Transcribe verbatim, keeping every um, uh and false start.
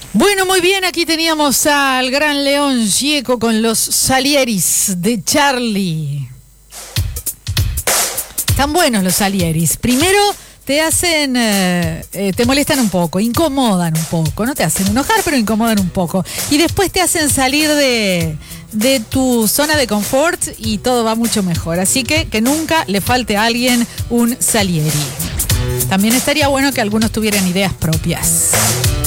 Bueno, muy bien, aquí teníamos al gran León Gieco con los Salieris de Charlie. Están buenos los Salieris. Primero te hacen, eh, eh, te molestan un poco, incomodan un poco, no te hacen enojar, pero incomodan un poco. Y después te hacen salir de, de tu zona de confort y todo va mucho mejor. Así que que nunca le falte a alguien un Salieri. También estaría bueno que algunos tuvieran ideas propias.